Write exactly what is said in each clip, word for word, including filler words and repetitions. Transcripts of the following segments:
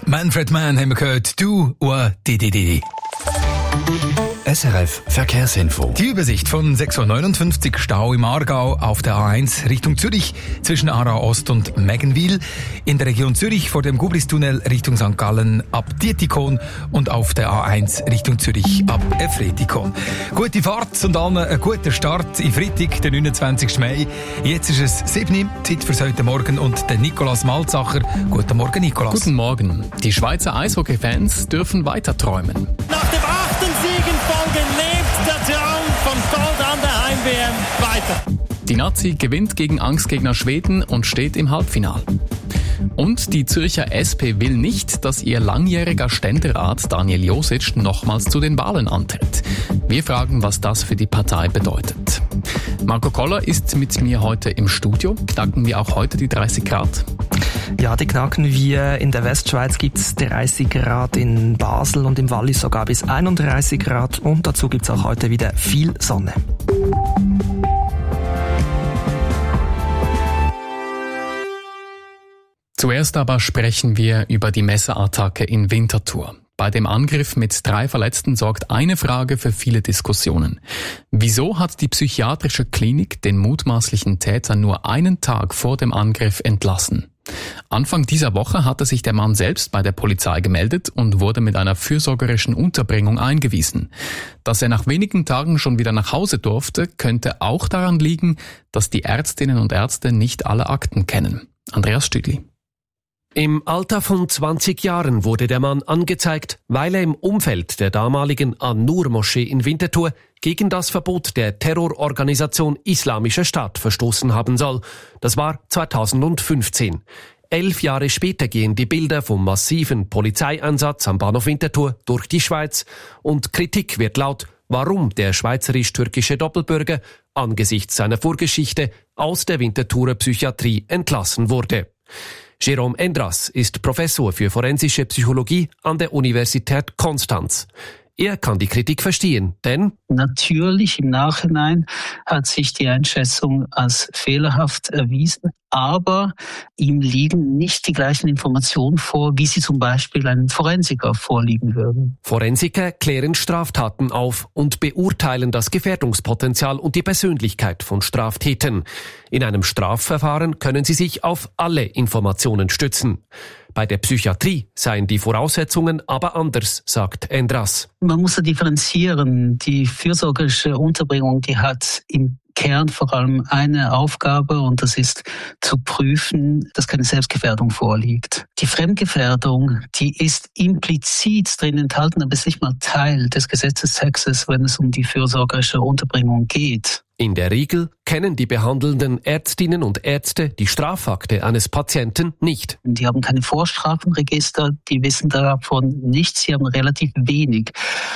Manfred Mann haben wir gehört. Du, oh, di, di, di. S R F Verkehrsinfo. Die Übersicht von sechs Uhr neunundfünfzig, Stau im Aargau auf der A eins Richtung Zürich zwischen Aarau Ost und Meggenwil. In der Region Zürich vor dem Gubristunnel Richtung Sankt Gallen ab Dietikon und auf der A eins Richtung Zürich ab Efretikon. Gute Fahrt und allen einen guten Start in Freitag, den neunundzwanzigsten Mai. Jetzt ist es sieben Uhr, Zeit für heute Morgen und den Nikolaus Malzacher. Guten Morgen, Nikolaus. Guten Morgen. Die Schweizer Eishockey-Fans dürfen weiter träumen. Nach dem achten Sieg in Folge lebt der Traum von Gold an der Heim-W M weiter. Die Nazi gewinnt gegen Angstgegner Schweden und steht im Halbfinale. Und die Zürcher S P will nicht, dass ihr langjähriger Ständerat Daniel Josic nochmals zu den Wahlen antritt. Wir fragen, was das für die Partei bedeutet. Marco Koller ist mit mir heute im Studio. Knacken wir auch heute die dreißig Grad? Ja, die knacken wir. In der Westschweiz gibt es dreißig Grad, in Basel und im Wallis sogar bis einunddreißig Grad. Und dazu gibt es auch heute wieder viel Sonne. Zuerst aber sprechen wir über die Messerattacke in Winterthur. Bei dem Angriff mit drei Verletzten sorgt eine Frage für viele Diskussionen. Wieso hat die psychiatrische Klinik den mutmaßlichen Täter nur einen Tag vor dem Angriff entlassen? Anfang dieser Woche hatte sich der Mann selbst bei der Polizei gemeldet und wurde mit einer fürsorgerischen Unterbringung eingewiesen. Dass er nach wenigen Tagen schon wieder nach Hause durfte, könnte auch daran liegen, dass die Ärztinnen und Ärzte nicht alle Akten kennen. Andreas Stüdli. Im Alter von zwanzig Jahren wurde der Mann angezeigt, weil er im Umfeld der damaligen An-Nur-Moschee in Winterthur gegen das Verbot der Terrororganisation Islamischer Staat verstoßen haben soll. Das war zweitausendfünfzehn. Elf Jahre später gehen die Bilder vom massiven Polizeieinsatz am Bahnhof Winterthur durch die Schweiz und Kritik wird laut, warum der schweizerisch-türkische Doppelbürger angesichts seiner Vorgeschichte aus der Winterthurer Psychiatrie entlassen wurde. Jérôme Endras ist Professor für forensische Psychologie an der Universität Konstanz. Er kann die Kritik verstehen, denn natürlich im Nachhinein hat sich die Einschätzung als fehlerhaft erwiesen, aber ihm liegen nicht die gleichen Informationen vor, wie sie zum Beispiel einem Forensiker vorliegen würden. Forensiker klären Straftaten auf und beurteilen das Gefährdungspotenzial und die Persönlichkeit von Straftätern. In einem Strafverfahren können sie sich auf alle Informationen stützen. Bei der Psychiatrie seien die Voraussetzungen aber anders, sagt Endras. Man muss ja differenzieren. Die fürsorgerische Unterbringung, die hat im Kern vor allem eine Aufgabe und das ist zu prüfen, dass keine Selbstgefährdung vorliegt. Die Fremdgefährdung, die ist implizit drin enthalten, aber ist nicht mal Teil des Gesetzestextes, wenn es um die fürsorgerische Unterbringung geht. In der Regel kennen die behandelnden Ärztinnen und Ärzte die Strafakte eines Patienten nicht. Die haben keine Vorstrafenregister, die wissen davon nichts, sie haben relativ wenig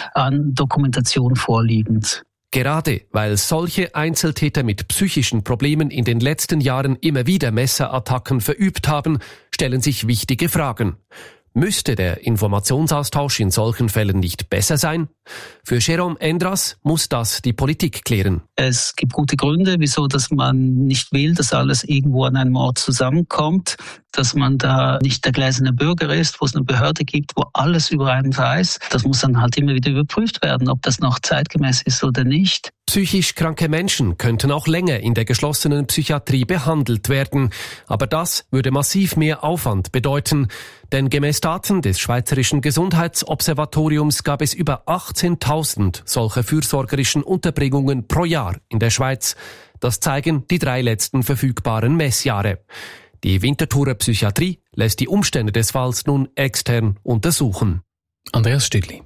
an Dokumentation vorliegend. Gerade weil solche Einzeltäter mit psychischen Problemen in den letzten Jahren immer wieder Messerattacken verübt haben, stellen sich wichtige Fragen. Müsste der Informationsaustausch in solchen Fällen nicht besser sein? Für Jérôme Endras muss das die Politik klären. Es gibt gute Gründe, wieso dass man nicht will, dass alles irgendwo an einem Ort zusammenkommt, dass man da nicht der gläserne Bürger ist, wo es eine Behörde gibt, wo alles über einen weiß. Das muss dann halt immer wieder überprüft werden, ob das noch zeitgemäß ist oder nicht. Psychisch kranke Menschen könnten auch länger in der geschlossenen Psychiatrie behandelt werden. Aber das würde massiv mehr Aufwand bedeuten. Denn gemäß Daten des Schweizerischen Gesundheitsobservatoriums gab es über achtzehntausend solcher fürsorgerischen Unterbringungen pro Jahr in der Schweiz. Das zeigen die drei letzten verfügbaren Messjahre. Die Winterthurer Psychiatrie lässt die Umstände des Falls nun extern untersuchen. Andreas Stüdli.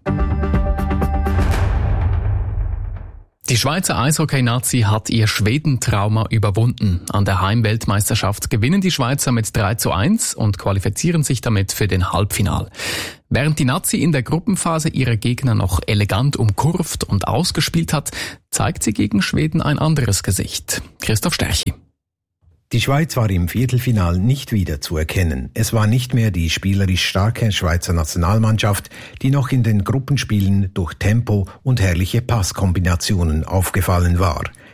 Die Schweizer Eishockey-Nazi hat ihr Schweden-Trauma überwunden. An der Heimweltmeisterschaft gewinnen die Schweizer mit drei zu eins und qualifizieren sich damit für den Halbfinal. Während die Nazi in der Gruppenphase ihre Gegner noch elegant umkurvt und ausgespielt hat, zeigt sie gegen Schweden ein anderes Gesicht. Christoph Sterchi. Die Schweiz war im Viertelfinal nicht wieder zu erkennen. Es war nicht mehr die spielerisch starke Schweizer Nationalmannschaft, die noch in den Gruppenspielen durch Tempo und herrliche Passkombinationen aufgefallen war.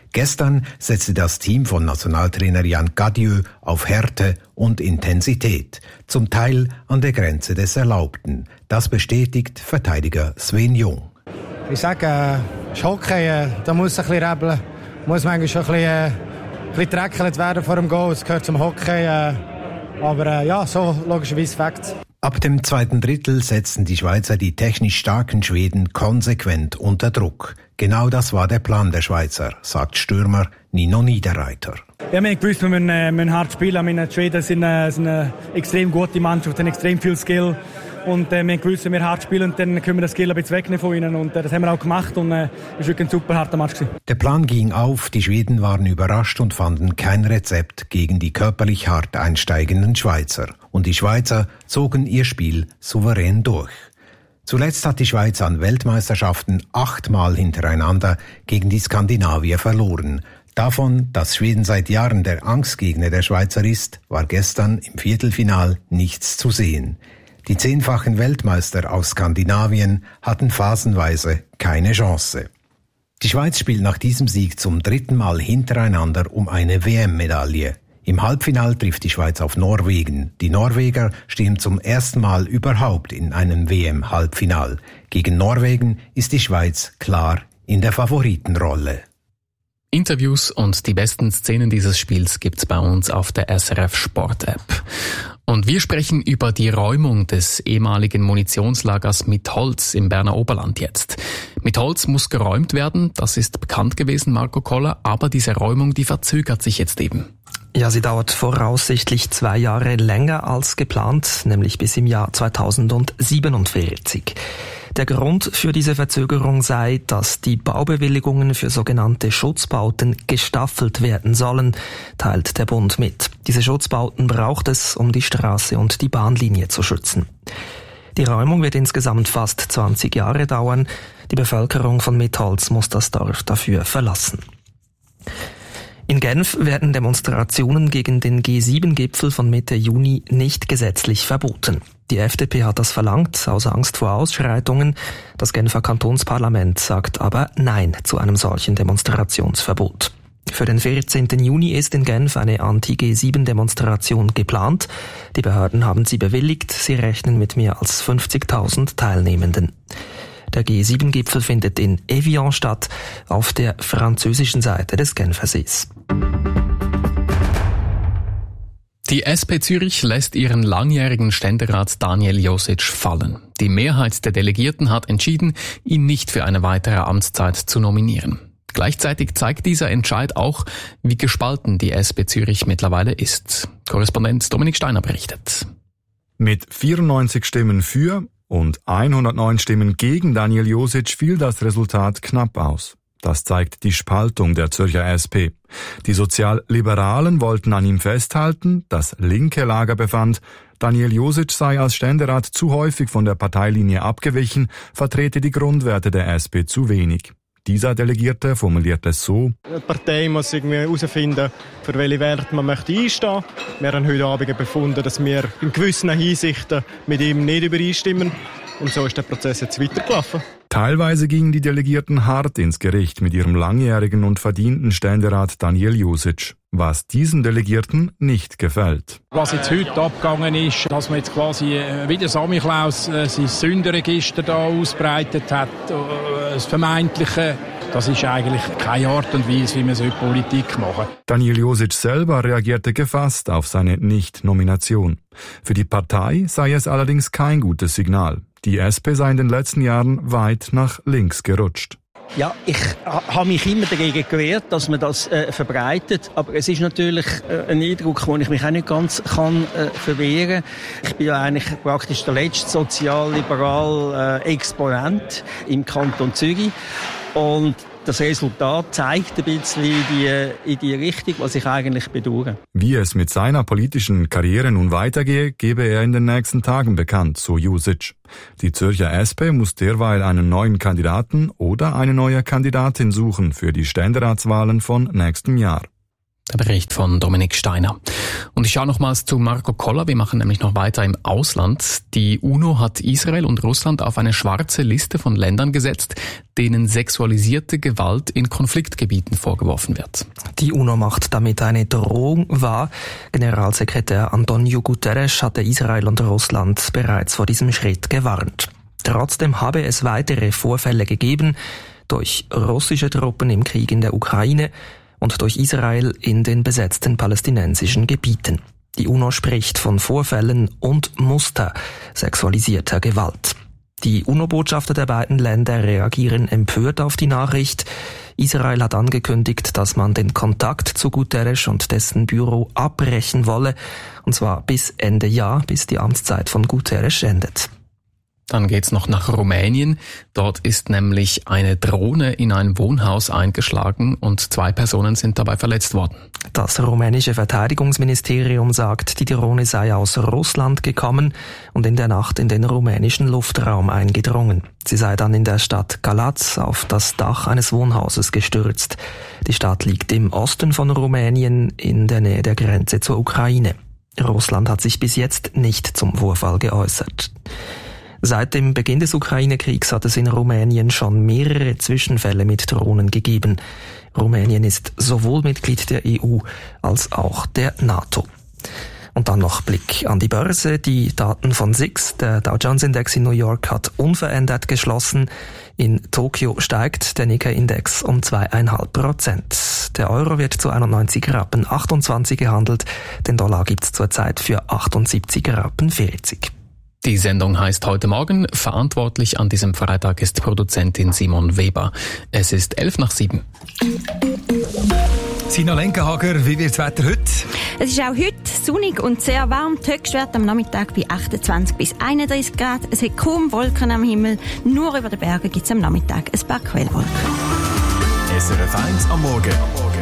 Gestern setzte das Team von Nationaltrainer Jan Gadieu auf Härte und Intensität, zum Teil an der Grenze des Erlaubten. Das bestätigt Verteidiger Sven Jung. Ich sage, äh, das Hockey, äh, da muss ein bisschen rebeln, muss manchmal schon ein bisschen, äh, ein bisschen dreckelt werden vor dem Goal. Das gehört zum Hockey, äh, aber äh, ja, so logischerweise Fakt. Ab dem zweiten Drittel setzten die Schweizer die technisch starken Schweden konsequent unter Druck. Genau das war der Plan der Schweizer, sagt Stürmer Nino Niederreiter. Ja, wir haben gewusst, wir müssen, äh, müssen hart spielen. Meine, die Schweden sind, äh, sind eine extrem gute Mannschaft, haben extrem viel Skill. Und äh, wir haben gewusst, wenn wir hart spielen, dann können wir das Skill ein bisschen wegnehmen von ihnen. Und äh, das haben wir auch gemacht und es äh, war wirklich ein super harter Match gewesen. Der Plan ging auf, die Schweden waren überrascht und fanden kein Rezept gegen die körperlich hart einsteigenden Schweizer. Und die Schweizer zogen ihr Spiel souverän durch. Zuletzt hat die Schweiz an Weltmeisterschaften achtmal hintereinander gegen die Skandinavier verloren. Davon, dass Schweden seit Jahren der Angstgegner der Schweizer ist, war gestern im Viertelfinal nichts zu sehen. Die zehnfachen Weltmeister aus Skandinavien hatten phasenweise keine Chance. Die Schweiz spielt nach diesem Sieg zum dritten Mal hintereinander um eine W M-Medaille. Im Halbfinale trifft die Schweiz auf Norwegen. Die Norweger stehen zum ersten Mal überhaupt in einem W M-Halbfinal. Gegen Norwegen ist die Schweiz klar in der Favoritenrolle. Interviews und die besten Szenen dieses Spiels gibt's bei uns auf der S R F Sport App. Und wir sprechen über die Räumung des ehemaligen Munitionslagers Mitholz im Berner Oberland jetzt. Mitholz muss geräumt werden, das ist bekannt gewesen, Marco Koller, aber diese Räumung, die verzögert sich jetzt eben. Ja, sie dauert voraussichtlich zwei Jahre länger als geplant, nämlich bis im Jahr zweitausendsiebenundvierzig. Der Grund für diese Verzögerung sei, dass die Baubewilligungen für sogenannte Schutzbauten gestaffelt werden sollen, teilt der Bund mit. Diese Schutzbauten braucht es, um die Straße und die Bahnlinie zu schützen. Die Räumung wird insgesamt fast zwanzig Jahre dauern. Die Bevölkerung von Mitholz muss das Dorf dafür verlassen. In Genf werden Demonstrationen gegen den G sieben Gipfel von Mitte Juni nicht gesetzlich verboten. Die F D P hat das verlangt, aus Angst vor Ausschreitungen. Das Genfer Kantonsparlament sagt aber Nein zu einem solchen Demonstrationsverbot. Für den vierzehnten Juni ist in Genf eine Anti-G sieben Demonstration geplant. Die Behörden haben sie bewilligt. Sie rechnen mit mehr als fünfzigtausend Teilnehmenden. Der G sieben Gipfel findet in Evian statt, auf der französischen Seite des Genfersees. Die S P Zürich lässt ihren langjährigen Ständerat Daniel Josic fallen. Die Mehrheit der Delegierten hat entschieden, ihn nicht für eine weitere Amtszeit zu nominieren. Gleichzeitig zeigt dieser Entscheid auch, wie gespalten die S P Zürich mittlerweile ist. Korrespondent Dominik Steiner berichtet. Mit vierundneunzig Stimmen für und hundertneun Stimmen gegen Daniel Josic fiel das Resultat knapp aus. Das zeigt die Spaltung der Zürcher S P. Die Sozialliberalen wollten an ihm festhalten, das linke Lager befand, Daniel Josic sei als Ständerat zu häufig von der Parteilinie abgewichen, vertrete die Grundwerte der S P zu wenig. Dieser Delegierte formuliert es so: Die Partei muss irgendwie herausfinden, für welche Werte man möchte einstehen. Wir haben heute Abend befunden, dass wir in gewissen Hinsichten mit ihm nicht übereinstimmen. Und so ist der Prozess jetzt weitergelaufen. Teilweise gingen die Delegierten hart ins Gericht mit ihrem langjährigen und verdienten Ständerat Daniel Josic, was diesen Delegierten nicht gefällt. Was jetzt heute abgegangen ist, dass man jetzt quasi wie der Samichlaus äh, sein Sündenregister da ausbreitet hat, äh, das Vermeintliche, das ist eigentlich keine Art und Weise, wie man so Politik machen soll. Daniel Josic selber reagierte gefasst auf seine Nicht-Nomination. Für die Partei sei es allerdings kein gutes Signal. Die S P sei in den letzten Jahren weit nach links gerutscht. Ja, ich habe mich immer dagegen gewehrt, dass man das äh, verbreitet. Aber es ist natürlich äh, ein Eindruck, wo ich mich auch nicht ganz kann äh, verwehren. Ich bin ja eigentlich praktisch der letzte sozialliberale äh, Exponent im Kanton Zürich. Und das Resultat zeigt ein bisschen in die, in die Richtung, was ich eigentlich bedauere. Wie es mit seiner politischen Karriere nun weitergehe, gebe er in den nächsten Tagen bekannt, so Josic. Die Zürcher S P muss derweil einen neuen Kandidaten oder eine neue Kandidatin suchen für die Ständeratswahlen von nächstem Jahr. Der Bericht von Dominik Steiner. Und ich schaue nochmals zu Marco Koller. Wir machen nämlich noch weiter im Ausland. Die UNO hat Israel und Russland auf eine schwarze Liste von Ländern gesetzt, denen sexualisierte Gewalt in Konfliktgebieten vorgeworfen wird. Die UNO macht damit eine Drohung wahr. Generalsekretär Antonio Guterres hatte Israel und Russland bereits vor diesem Schritt gewarnt. Trotzdem habe es weitere Vorfälle gegeben durch russische Truppen im Krieg in der Ukraine und durch Israel in den besetzten palästinensischen Gebieten. Die UNO spricht von Vorfällen und Muster sexualisierter Gewalt. Die UNO-Botschafter der beiden Länder reagieren empört auf die Nachricht. Israel hat angekündigt, dass man den Kontakt zu Guterres und dessen Büro abbrechen wolle, und zwar bis Ende Jahr, bis die Amtszeit von Guterres endet. Dann geht's noch nach Rumänien. Dort ist nämlich eine Drohne in ein Wohnhaus eingeschlagen und zwei Personen sind dabei verletzt worden. Das rumänische Verteidigungsministerium sagt, die Drohne sei aus Russland gekommen und in der Nacht in den rumänischen Luftraum eingedrungen. Sie sei dann in der Stadt Galați auf das Dach eines Wohnhauses gestürzt. Die Stadt liegt im Osten von Rumänien in der Nähe der Grenze zur Ukraine. Russland hat sich bis jetzt nicht zum Vorfall geäußert. Seit dem Beginn des Ukraine-Kriegs hat es in Rumänien schon mehrere Zwischenfälle mit Drohnen gegeben. Rumänien ist sowohl Mitglied der E U als auch der NATO. Und dann noch Blick an die Börse. Die Daten von S I X, der Dow Jones Index in New York, hat unverändert geschlossen. In Tokio steigt der Nikkei-Index um zwei Komma fünf Prozent. Der Euro wird zu einundneunzig Rappen achtundzwanzig gehandelt. Den Dollar gibt's zurzeit für achtundsiebzig Rappen vierzig. Die Sendung heißt heute Morgen. Verantwortlich an diesem Freitag ist Produzentin Simon Weber. Es ist elf nach sieben. Sina Lenkenhager, wie wird das Wetter heute? Es ist auch heute sonnig und sehr warm. Die Höchstwerte am Nachmittag bei achtundzwanzig bis einunddreißig Grad. Es hat kaum Wolken am Himmel. Nur über den Bergen gibt es am Nachmittag ein paar Quellwolken. S R F eins am Morgen.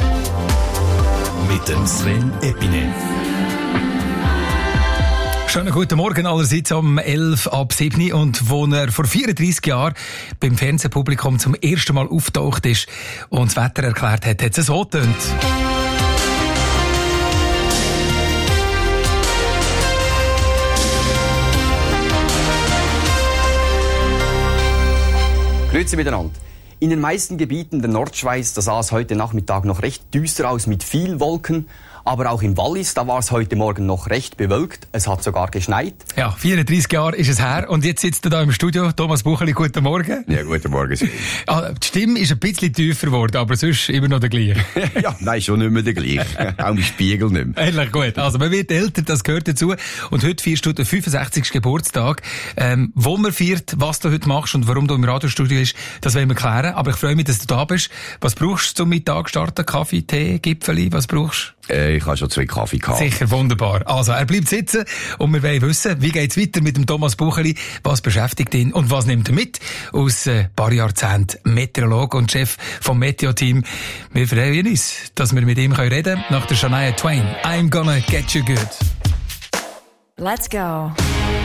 Mit dem Sven Epine. Schönen guten Morgen allerseits um elf ab sieben. Und wo er vor vierunddreißig Jahren beim Fernsehpublikum zum ersten Mal auftaucht ist und das Wetter erklärt hat, hat es so getönt. Grüezi miteinander. In den meisten Gebieten der Nordschweiz, da sah es heute Nachmittag noch recht düster aus mit viel Wolken. Aber auch im Wallis, da war es heute Morgen noch recht bewölkt. Es hat sogar geschneit. Ja, vierunddreißig Jahre ist es her. Und jetzt sitzt er da im Studio. Thomas Bucheli, guten Morgen. Ja, guten Morgen. Ah, die Stimme ist ein bisschen tiefer geworden, aber sonst immer noch der gleiche. Ja, nein, schon nicht mehr der gleiche. Auch im Spiegel nicht mehr. Ehrlich gut. Also, man wird älter, das gehört dazu. Und heute feierst du den fünfundsechzigsten Geburtstag. Ähm, wo man feiert, was du heute machst und warum du im Radiostudio bist, das wollen wir klären. Aber ich freue mich, dass du da bist. Was brauchst du zum Mittag starten? Kaffee, Tee, Gipfeli? Was brauchst du? Äh, ich habe schon zwei Kaffee gehabt. Sicher, wunderbar. Also, er bleibt sitzen und wir wollen wissen, wie geht's weiter mit dem Thomas Bucheli? Was beschäftigt ihn und was nimmt er mit? Aus ein äh, paar Jahrzehnten Meteorologe und Chef vom Meteo-Team. Wir freuen uns, dass wir mit ihm reden können. Nach der Shania Twain. I'm gonna get you good. Let's go.